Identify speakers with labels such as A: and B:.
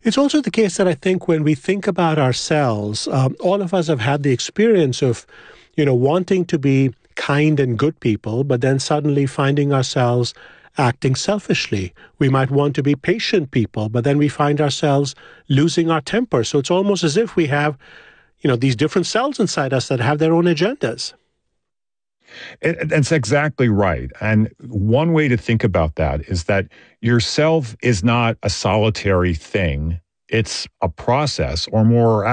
A: It's also the case that I think when we think about ourselves, all of us have had the experience of, wanting to be kind and good people, but then suddenly finding ourselves acting selfishly. We might want to be patient people, but then we find ourselves losing our temper. So it's almost as if we have, these different cells inside us that have their own agendas.
B: That's exactly right. And one way to think about that is that yourself is not a solitary thing. It's a process, or more